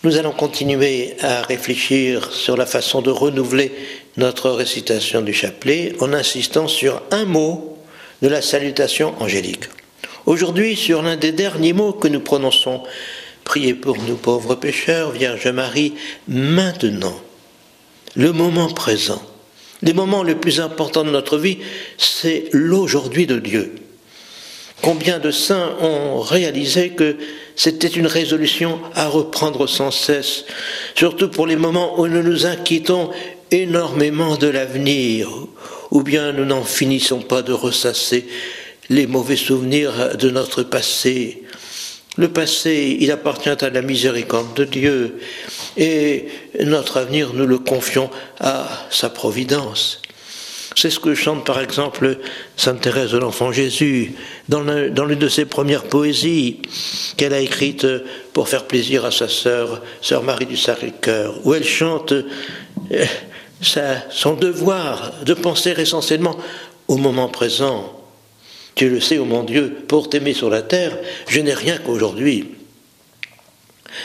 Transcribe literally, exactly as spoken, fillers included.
Nous allons continuer à réfléchir sur la façon de renouveler notre récitation du chapelet en insistant sur un mot de la salutation angélique. Aujourd'hui, sur l'un des derniers mots que nous prononçons, priez pour nous pauvres pécheurs, Vierge Marie, maintenant, le moment présent, les moments les plus importants de notre vie, c'est l'aujourd'hui de Dieu. Combien de saints ont réalisé que c'était une résolution à reprendre sans cesse, surtout pour les moments où nous nous inquiétons énormément de l'avenir, ou bien nous n'en finissons pas de ressasser les mauvais souvenirs de notre passé. Le passé, il appartient à la miséricorde de Dieu, et notre avenir, nous le confions à sa providence. C'est ce que chante par exemple Sainte Thérèse de l'Enfant Jésus dans l'une dans l'une de ses premières poésies qu'elle a écrites pour faire plaisir à sa sœur, sœur Marie du Sacré-Cœur, où elle chante euh, sa, son devoir de penser essentiellement au moment présent. Tu le sais, ô mon Dieu, pour t'aimer sur la terre, je n'ai rien qu'aujourd'hui.